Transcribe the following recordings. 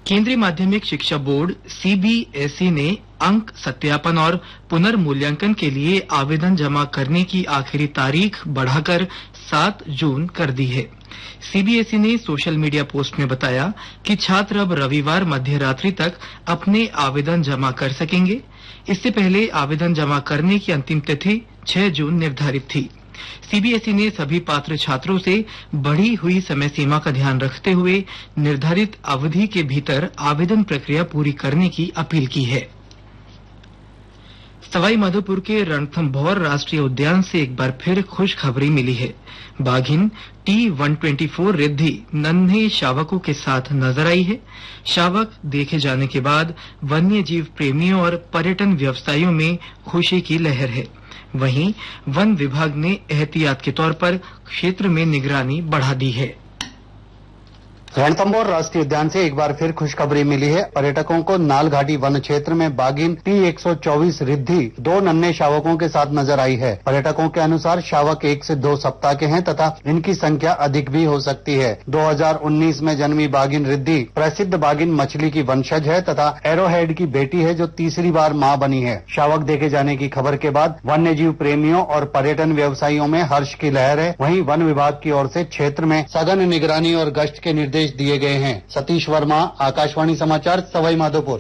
केंद्रीय माध्यमिक शिक्षा बोर्ड सीबीएसई ने अंक सत्यापन और पुनर्मूल्यांकन के लिए आवेदन जमा करने की आखिरी तारीख बढ़ाकर 7 जून कर दी है। सीबीएसई ने सोशल मीडिया पोस्ट में बताया कि छात्र अब रविवार मध्य रात्रि तक अपने आवेदन जमा कर सकेंगे। इससे पहले आवेदन जमा करने की अंतिम तिथि 6 जून निर्धारित थी। सीबीएसई ने सभी पात्र छात्रों से बढ़ी हुई समय सीमा का ध्यान रखते हुए निर्धारित अवधि के भीतर आवेदन प्रक्रिया पूरी करने की अपील की है। सवाई माधोपुर के रणथंभौर राष्ट्रीय उद्यान से एक बार फिर खुशखबरी मिली है। बाघिन T124 रिद्धि नन्हे शावकों के साथ नजर आई है। शावक देखे जाने के बाद वन्य जीव प्रेमियों और पर्यटन व्यवसायियों में खुशी की लहर है। वहीं वन विभाग ने एहतियात के तौर पर क्षेत्र में निगरानी बढ़ा दी है। रणथंभौर राष्ट्रीय उद्यान से एक बार फिर खुशखबरी मिली है। पर्यटकों को नाल घाटी वन क्षेत्र में बाघिन T124 रिद्धि 2 नन्हे शावकों के साथ नजर आई है। पर्यटकों के अनुसार शावक 1 से 2 सप्ताह के हैं तथा इनकी संख्या अधिक भी हो सकती है। 2019 में जन्मी बाघिन रिद्धि प्रसिद्ध बाघिन मछली की वंशज है तथा एरोहेड की बेटी है, जो तीसरी बार मां बनी है। शावक देखे जाने की खबर के बाद वन्य जीव प्रेमियों और पर्यटन व्यवसायियों में हर्ष की लहर है। वहीं वन विभाग की ओर से क्षेत्र में सघन निगरानी और गश्त के निर्देश दिए गए हैं। सतीश वर्मा, आकाशवाणी समाचार, सवाई माधोपुर।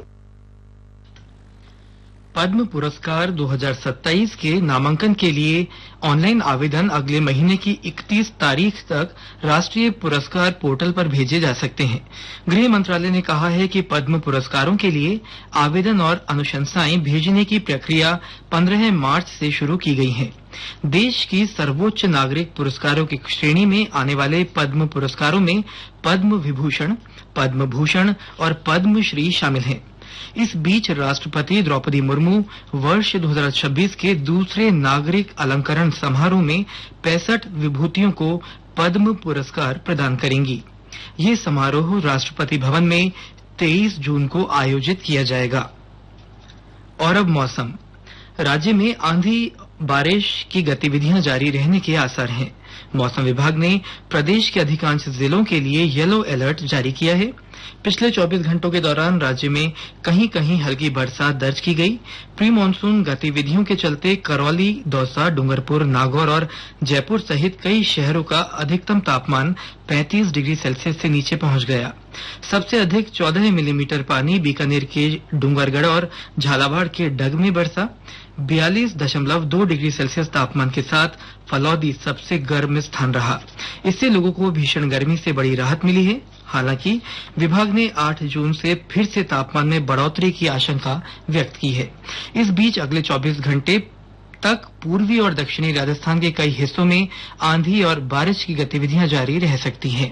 पद्म पुरस्कार 2027 के नामांकन के लिए ऑनलाइन आवेदन अगले महीने की 31 तारीख तक राष्ट्रीय पुरस्कार पोर्टल पर भेजे जा सकते हैं। गृह मंत्रालय ने कहा है कि पद्म पुरस्कारों के लिए आवेदन और अनुशंसाएं भेजने की प्रक्रिया 15 मार्च से शुरू की गई है। देश की सर्वोच्च नागरिक पुरस्कारों की श्रेणी में आने वाले पद्म पुरस्कारों में पद्म विभूषण, पद्म भूषण और पद्मश्री शामिल हैं। इस बीच राष्ट्रपति द्रौपदी मुर्मू वर्ष 2026 के दूसरे नागरिक अलंकरण समारोह में 65 विभूतियों को पद्म पुरस्कार प्रदान करेंगी। ये समारोह राष्ट्रपति भवन में 23 जून को आयोजित किया जाएगा। और अब मौसम। राज्य में आंधी बारिश की गतिविधियां जारी रहने के आसार हैं। मौसम विभाग ने प्रदेश के अधिकांश जिलों के लिए येलो अलर्ट जारी किया है। पिछले 24 घंटों के दौरान राज्य में कहीं कहीं हल्की बरसात दर्ज की गई। प्री मानसून गतिविधियों के चलते करौली, दौसा, डूंगरपुर, नागौर और जयपुर सहित कई शहरों का अधिकतम तापमान 35 डिग्री सेल्सियस से नीचे पहुंच गया। सबसे अधिक 14 मिलीमीटर पानी बीकानेर के डूंगरगढ़ और झालावाड़ के डग में बरसा। 42.2 डिग्री सेल्सियस तापमान के साथ फलौदी सबसे गर्म स्थान रहा। इससे लोगों को भीषण गर्मी से बड़ी राहत मिली है। हालांकि विभाग ने 8 जून से फिर से तापमान में बढ़ोतरी की आशंका व्यक्त की है। इस बीच अगले 24 घंटे तक पूर्वी और दक्षिणी राजस्थान के कई हिस्सों में आंधी और बारिश की गतिविधियां जारी रह सकती हैं।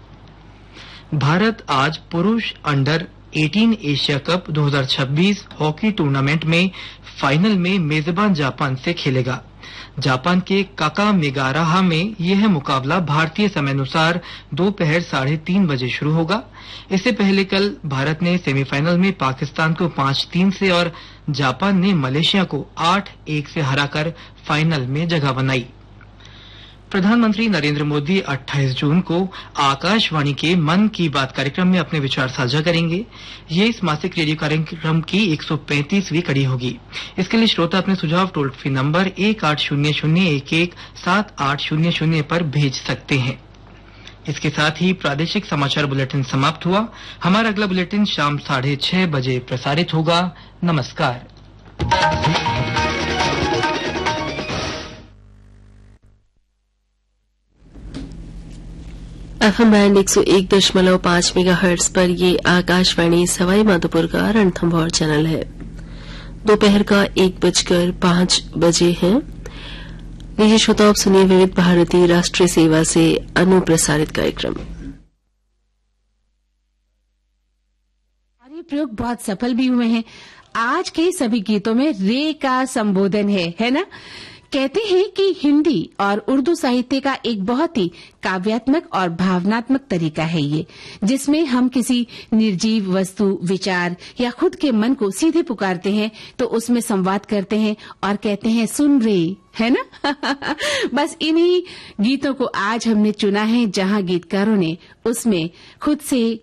भारत आज पुरुष under 18 Asia cup 2026 hockey tournament में फाइनल में मेजबान जापान से खेलेगा। जापान के काकामेगाराहा में यह मुकाबला भारतीय समयानुसार दोपहर 3:30 बजे शुरू होगा। इससे पहले कल भारत ने सेमीफाइनल में पाकिस्तान को 5-3 से और जापान ने मलेशिया को 8-1 से हराकर फाइनल में जगह बनाई। प्रधानमंत्री नरेंद्र मोदी 28 जून को आकाशवाणी के मन की बात कार्यक्रम में अपने विचार साझा करेंगे। ये इस मासिक रेडियो कार्यक्रम की 135वीं कड़ी होगी। इसके लिए श्रोता अपने सुझाव टोल फ्री नंबर 1800117800 पर भेज सकते हैं। इसके साथ ही प्रादेशिक समाचार बुलेटिन समाप्त हुआ। हमारा अगला बुलेटिन शाम 6:30 बजे प्रसारित होगा। नमस्कार। एफएम बैंड 101.5 मेगाहर्ट्ज पर ये आकाशवाणी सवाई माधोपुर का रणथंभौर चैनल है। दोपहर का 1:05 है। लीजिए श्रोता, आप सुनिए विविध भारती राष्ट्रीय सेवा से अनुप्रसारित कार्यक्रम। हमारे प्रयोग बहुत सफल भी हुए हैं। आज के सभी गीतों में रे का संबोधन है ना। कहते हैं कि हिंदी और उर्दू साहित्य का एक बहुत ही काव्यात्मक और भावनात्मक तरीका है ये, जिसमें हम किसी निर्जीव वस्तु, विचार या खुद के मन को सीधे पुकारते हैं तो उसमें संवाद करते हैं और कहते हैं सुन रे, है ना। बस इन्हीं गीतों को आज हमने चुना है, जहां गीतकारों ने उसमें खुद से